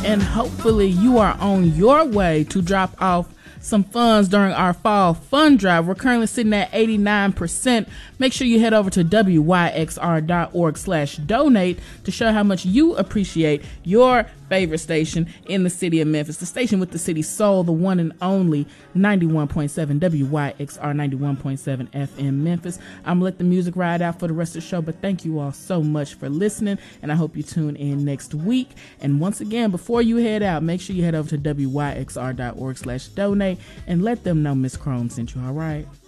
And hopefully you are on your way to drop off some funds during our fall fund drive. We're currently sitting at 89%. Make sure you head over to wyxr.org/donate to show how much you appreciate your favorite station in the city of Memphis, the station with the city soul, the one and only 91.7 WYXR 91.7 FM Memphis. I'm gonna let the music ride out for the rest of the show, but thank you all so much for listening, and I hope you tune in next week. And once again, before you head out, make sure you head over to wyxr.org/donate and let them know Miss Chrome sent you. All right.